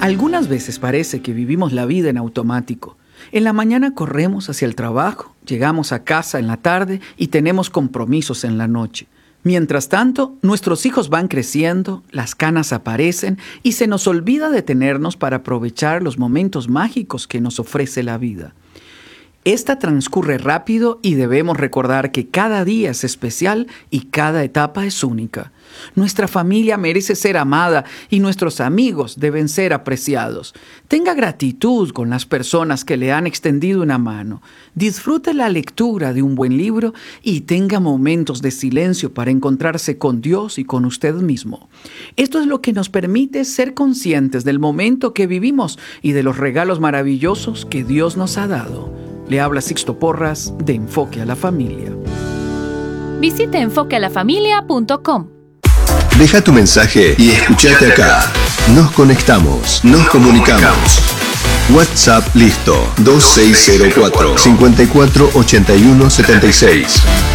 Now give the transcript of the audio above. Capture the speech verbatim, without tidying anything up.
Algunas veces parece que vivimos la vida en automático. En la mañana corremos hacia el trabajo, llegamos a casa en la tarde y tenemos compromisos en la noche. Mientras tanto, nuestros hijos van creciendo, las canas aparecen y se nos olvida detenernos para aprovechar los momentos mágicos que nos ofrece la vida. Esta transcurre rápido y debemos recordar que cada día es especial y cada etapa es única. Nuestra familia merece ser amada y nuestros amigos deben ser apreciados. Tenga gratitud con las personas que le han extendido una mano. Disfrute la lectura de un buen libro y tenga momentos de silencio para encontrarse con Dios y con usted mismo. Esto es lo que nos permite ser conscientes del momento que vivimos y de los regalos maravillosos que Dios nos ha dado. Le habla Sixto Porras de Enfoque a la Familia. Visite enfoque a la familia punto com. Deja tu mensaje y escuchate acá. Nos conectamos, nos comunicamos. WhatsApp listo dos seis cero cuatro, cinco cuatro ocho uno siete seis.